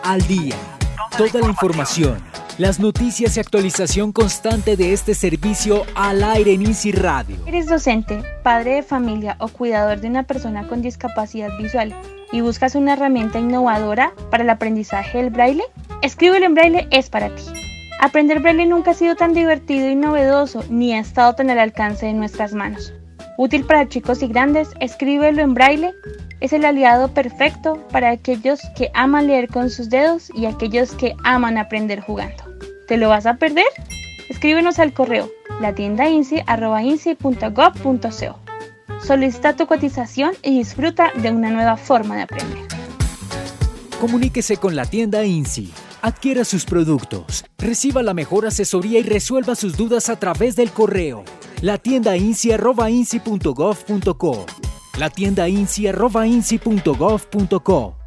al día. Toda la información, las noticias y actualización constante de este servicio al aire en INSI Radio. ¿Eres docente, padre de familia o cuidador de una persona con discapacidad visual y buscas una herramienta innovadora para el aprendizaje del braille? Escríbelo en braille es para ti. Aprender braille nunca ha sido tan divertido y novedoso, ni ha estado tan al alcance de nuestras manos. Útil para chicos y grandes, Escríbelo en braille es el aliado perfecto para aquellos que aman leer con sus dedos y aquellos que aman aprender jugando. ¿Te lo vas a perder? Escríbenos al correo latiendainsi@insi.gov.co. Solicita tu cotización y disfruta de una nueva forma de aprender. Comuníquese con la tienda INSI. Adquiera sus productos, reciba la mejor asesoría y resuelva sus dudas a través del correo latiendainsi@insi.gov.co. latiendainsi@insi.gov.co.